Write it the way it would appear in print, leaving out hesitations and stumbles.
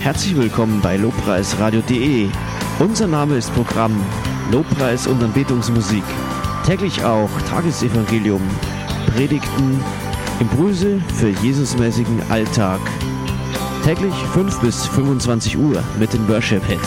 Herzlich willkommen bei lobpreisradio.de. Unser Name ist Programm Lobpreis und Anbetungsmusik. Täglich auch Tagesevangelium, Predigten, Impulse für Jesusmäßigen Alltag. Täglich 5 bis 25 Uhr mit den Worship Hits.